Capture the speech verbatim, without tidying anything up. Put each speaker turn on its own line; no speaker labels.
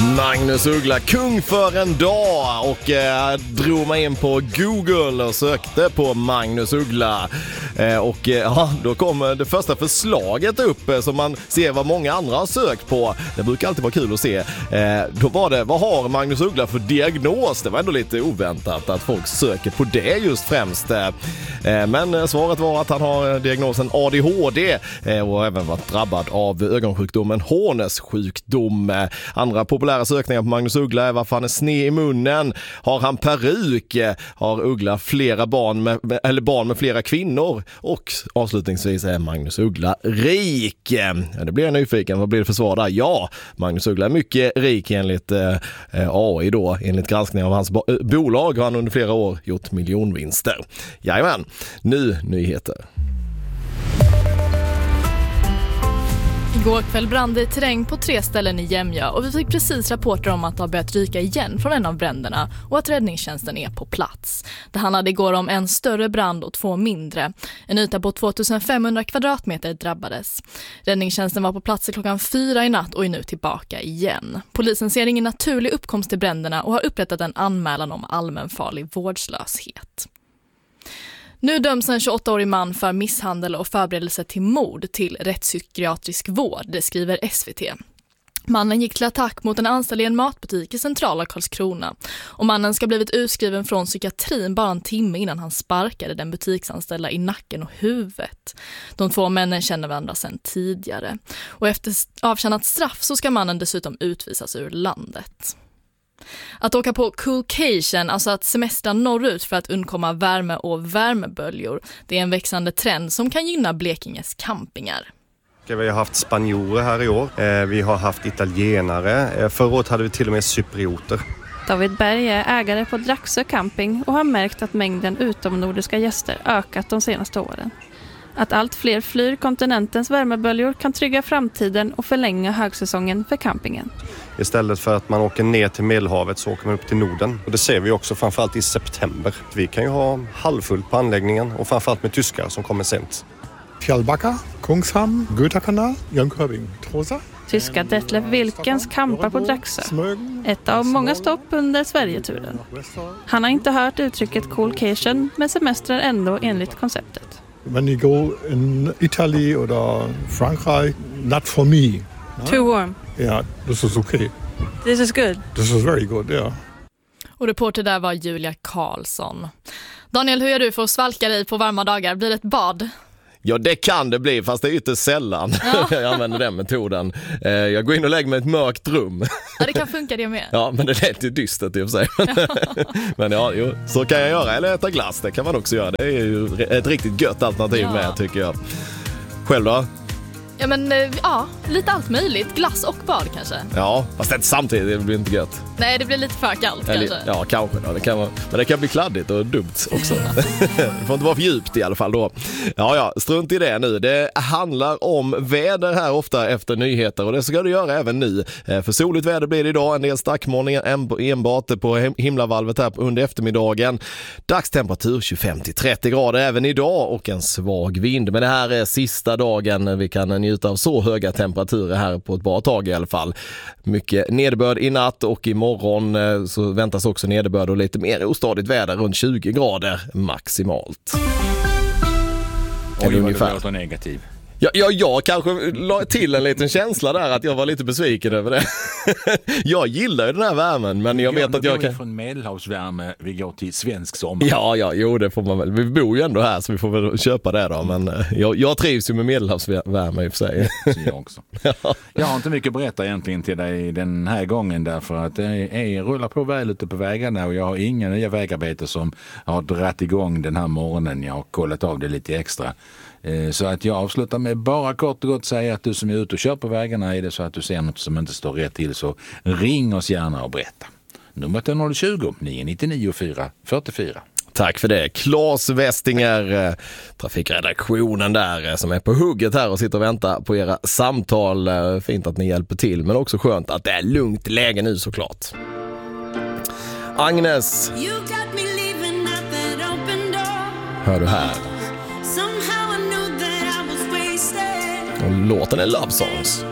Magnus Uggla, kung för en dag, och eh, drog mig in på Google och sökte på Magnus Uggla. Eh, och eh, ja, då kom det första förslaget upp eh, som man ser vad många andra har sökt på. Det brukar alltid vara kul att se. Eh, då var det, vad har Magnus Uggla för diagnos? Det var ändå lite oväntat att folk söker på det just främst. Eh, men eh, svaret var att han har diagnosen A D H D eh, och även varit drabbad av ögonsjukdomen Horners sjukdom. Eh, andra populära sökningar på Magnus Uggla är varför han är sned i munnen. Har han peruk? Har Uggla flera barn med, eller barn med flera kvinnor? Och avslutningsvis är Magnus Uggla rik. Ja, det blir jag nyfiken. Vad blir det för svar där? Ja, Magnus Uggla är mycket rik enligt eh, A I då. Enligt granskning av hans bo- äh, bolag har han under flera år gjort miljonvinster. Jajamän, nu nyheter.
Igår kväll brann det i terräng på tre ställen i Jämja och vi fick precis rapporter om att det har börjat ryka igen från en av bränderna och att räddningstjänsten är på plats. Det handlade igår om en större brand och två mindre. En yta på tvåtusenfemhundra kvadratmeter drabbades. Räddningstjänsten var på plats klockan fyra i natt och är nu tillbaka igen. Polisen ser ingen naturlig uppkomst till bränderna och har upprättat en anmälan om allmänfarlig vårdslöshet. Nu döms en tjugoåttaårig man för misshandel och förberedelse till mord till rättspsykiatrisk vård, det skriver S V T. Mannen gick till attack mot en anställd i en matbutik i centrala Karlskrona. Och mannen ska blivit utskriven från psykiatrin bara en timme innan han sparkade den butiksanställda i nacken och huvudet. De två männen känner varandra sedan tidigare. Och efter avtjänat straff så ska mannen dessutom utvisas ur landet. Att åka på coolcation, alltså att semestra norrut för att undkomma värme och värmeböljor, det är en växande trend som kan gynna Blekinges campingar.
Vi har haft spanjorer här i år, vi har haft italienare, förra året hade vi till och med cyprioter.
David Berg är ägare på Draxö camping och har märkt att mängden utomnordiska gäster ökat de senaste åren. Att allt fler flyr kontinentens värmeböljor kan trygga framtiden och förlänga högsäsongen för campingen.
Istället för att man åker ner till Medelhavet så åker man upp till Norden. Och det ser vi också framförallt i september. Vi kan ju ha halvfullt på anläggningen och framförallt med tyskar som kommer sent.
Fjällbacka, Kungshamn, Götakanal, Jönköping, Trosa.
Tyska Detlef Wilkens campar på Draxö. Ett av många stopp under Sverigeturen. Han har inte hört uttrycket coolcation men semestrar ändå enligt konceptet.
When you go in Italy eller Frankrike, not for me.
Too warm.
Yeah, this is okay.
This is good.
This is very good, yeah.
Och reporter där var Julia Karlsson. Daniel, hur är du för att svalka dig på varma dagar? Blir det ett bad?
Ja, det kan det bli, fast det är ytterst sällan ja. Jag använder den metoden. Jag går in och lägger mig i ett mörkt rum.
Ja, det kan funka det med.
Ja, men det är lite dystert i och för sig. Men ja, jo, så kan jag göra. Eller äta glass, det kan man också göra. Det är ju ett riktigt gött alternativ ja. med, tycker jag. Själv då?
Ja, men ja, lite allt möjligt. Glass och bad kanske.
Ja, fast det samtidigt det blir inte gött.
Nej, det blir lite för kallt
Eller,
kanske.
Ja, kanske. Då. Det kan vara, men det kan bli kladdigt och dumt också. Det får inte vara för djupt i alla fall då. Ja, ja, strunt i det nu. Det handlar om väder här ofta efter nyheter och det ska du göra även nu. För soligt väder blir det idag. En del stackmolningar enbart på himlavalvet här under eftermiddagen. Dagstemperatur tjugofem till trettio grader även idag och en svag vind. Men det här är sista dagen vi kan njuta av så höga temperaturer här på ett bra tag i alla fall. Mycket nederbörd i natt och imorgon så väntas också nederbörd och lite mer ostadigt väder runt tjugo grader maximalt.
Oj, vad du låter negativ.
Ja, ja, jag kanske la till en liten känsla där att jag var lite besviken över det. Jag gillar ju den här värmen, men jag vet att jag kan...
Från medelhavsvärme vi går till svensk sommar.
Ja, ja, jo, det får man väl. Vi bor ju ändå här så vi får väl köpa det då. Men jag, jag trivs ju med medelhavsvärme i och för sig.
Jag också. Ja. Jag har inte mycket att berätta egentligen till dig den här gången därför att det är rullar på väl ute på vägarna och jag har inga nya vägarbeten som har dratt igång den här morgonen. Jag har kollat av det lite extra. Så att jag avslutar med bara kort och gott säga att du som är ute och kör på vägarna, är det så att du ser något som inte står rätt till så ring oss gärna och berätta. Numret är noll tjugo, nio nio nio fyra fyra fyra.
Tack för det. Claes Westinger, trafikredaktionen där som är på hugget här och sitter och väntar på era samtal. Fint att ni hjälper till, men också skönt att det är lugnt läge nu såklart. Agnes, hör du här? Och låten är Love Songs.